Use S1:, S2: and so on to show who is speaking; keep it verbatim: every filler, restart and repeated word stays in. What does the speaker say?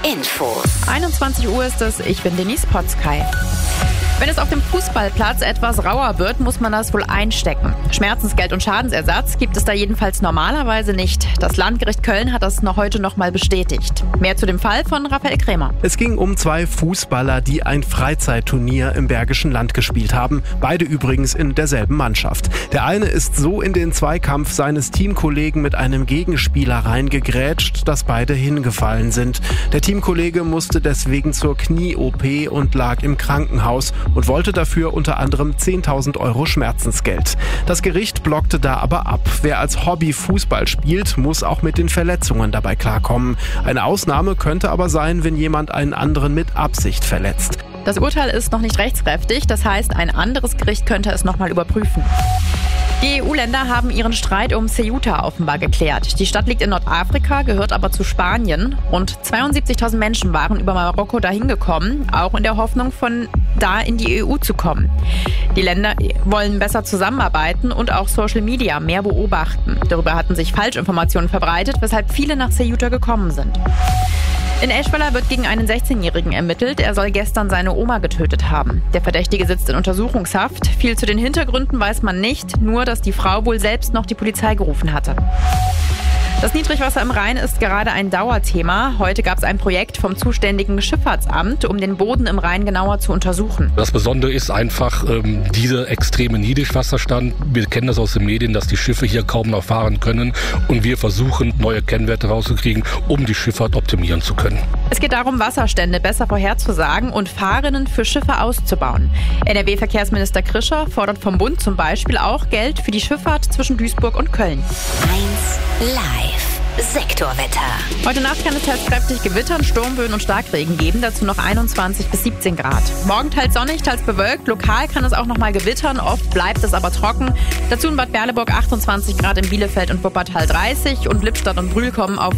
S1: Infos.
S2: einundzwanzig Uhr ist es, ich bin Denise Potzkei. Wenn es auf dem Fußballplatz etwas rauer wird, muss man das wohl einstecken. Schmerzensgeld und Schadensersatz gibt es da jedenfalls normalerweise nicht. Das Landgericht Köln hat das noch heute nochmal bestätigt. Mehr zu dem Fall von Raphael Krämer.
S3: Es ging um zwei Fußballer, die ein Freizeitturnier im Bergischen Land gespielt haben. Beide übrigens in derselben Mannschaft. Der eine ist so in den Zweikampf seines Teamkollegen mit einem Gegenspieler reingegrätscht, dass beide hingefallen sind. Der Teamkollege musste deswegen zur Knie-O P und lag im Krankenhaus und wollte dafür unter anderem zehntausend Euro Schmerzensgeld. Das Gericht blockte da aber ab. Wer als Hobby Fußball spielt, muss auch mit den Verletzungen dabei klarkommen. Eine Ausnahme könnte aber sein, wenn jemand einen anderen mit Absicht verletzt.
S2: Das Urteil ist noch nicht rechtskräftig, das heißt, ein anderes Gericht könnte es nochmal überprüfen. Die E U-Länder haben ihren Streit um Ceuta offenbar geklärt. Die Stadt liegt in Nordafrika, gehört aber zu Spanien. Rund zweiundsiebzigtausend Menschen waren über Marokko dahin gekommen, auch in der Hoffnung, von da in die E U zu kommen. Die Länder wollen besser zusammenarbeiten und auch Social Media mehr beobachten. Darüber hatten sich Falschinformationen verbreitet, weshalb viele nach Ceuta gekommen sind. In Eschweiler wird gegen einen sechzehnjährigen ermittelt. Er soll gestern seine Oma getötet haben. Der Verdächtige sitzt in Untersuchungshaft. Viel zu den Hintergründen weiß man nicht, nur dass die Frau wohl selbst noch die Polizei gerufen hatte. Das Niedrigwasser im Rhein ist gerade ein Dauerthema. Heute gab es ein Projekt vom zuständigen Schifffahrtsamt, um den Boden im Rhein genauer zu untersuchen.
S4: Das Besondere ist einfach ähm, dieser extreme Niedrigwasserstand. Wir kennen das aus den Medien, dass die Schiffe hier kaum noch fahren können. Und wir versuchen, neue Kennwerte rauszukriegen, um die Schifffahrt optimieren zu können.
S2: Es geht darum, Wasserstände besser vorherzusagen und Fahrrinnen für Schiffe auszubauen. N R W-Verkehrsminister Krischer fordert vom Bund zum Beispiel auch Geld für die Schifffahrt zwischen Duisburg und Köln.
S1: eins live. Sektorwetter.
S2: Heute Nacht kann es teils kräftig gewittern, Sturmböen und Starkregen geben, dazu noch einundzwanzig bis siebzehn Grad. Morgen teils sonnig, teils bewölkt, lokal kann es auch noch mal gewittern, oft bleibt es aber trocken. Dazu in Bad Berleburg achtundzwanzig Grad, in Bielefeld und Wuppertal dreißig und Lippstadt und Brühl kommen auf